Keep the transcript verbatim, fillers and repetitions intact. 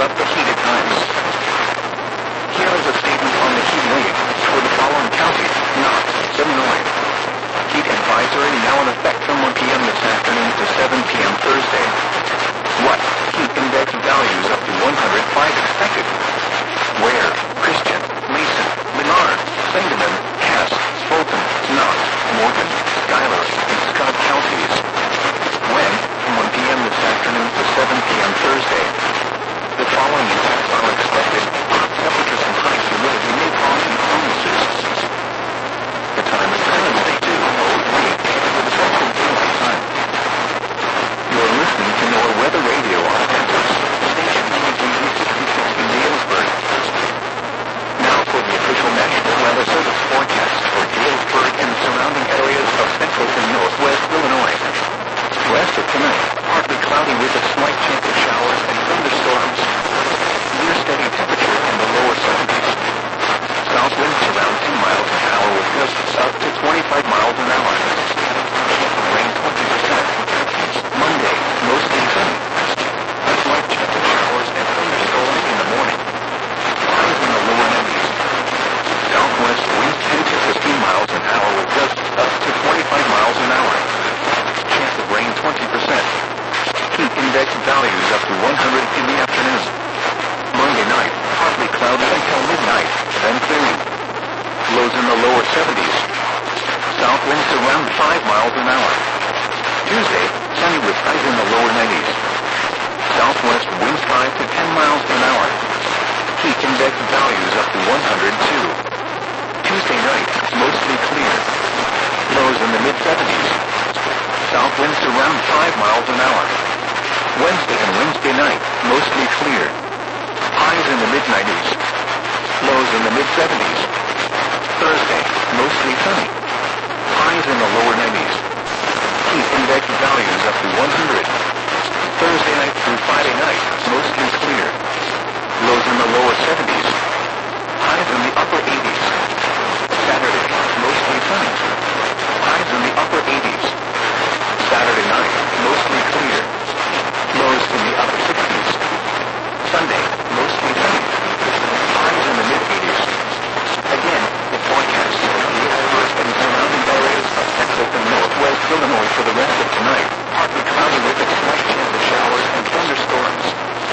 about the heat at times. Here is a statement on the heat wave for the following counties: Knox, Illinois. Heat advisory now in effect from one p m this afternoon to seven p m Thursday. What? Heat index values up to one hundred five expected. Where? Christian, Mason, Menard, Sangamon, Cass, Fulton, Knox, Morgan, Schuyler, and Scott counties. When? From one p m this afternoon to seven p m Thursday. The following impacts are expected: temperatures and high humidity may cause illnesses. The time is currently two oh three with the Central Daylight Time. You're listening to NOAA Weather Radio on Panthers, station K G Z sixty-six in Galesburg. Now for the official National Weather Service forecast for Galesburg and surrounding areas of central and northwest Illinois. West of tonight, partly cloudy with a slight chance of showers and thunderstorms. Near steady temperature in the lower seventies. South winds around ten miles an hour with gusts up to twenty-five miles an hour. Rain twenty percent. Monday, mostly sunny. A slight chance of showers and thunderstorms in the morning. Highs in the lower nineties. Southwest winds ten to fifteen miles an hour with gusts up to twenty-five miles an hour. Chance of rain twenty percent. Heat index values up to one hundred in the afternoon. Monday night, partly cloudy until midnight, then clearing. Lows in the lower seventies. South winds around five miles an hour. Tuesday, sunny with highs in the lower nineties. Southwest winds five to ten miles an hour. Heat index values up to one hundred two. Tuesday night, mostly clear. Lows in the mid seventies. South winds around five miles an hour. Wednesday and Wednesday night, mostly clear. Highs in the mid nineties. Lows in the mid seventies. Thursday, mostly sunny. Highs in the lower nineties. Heat index values up to one hundred.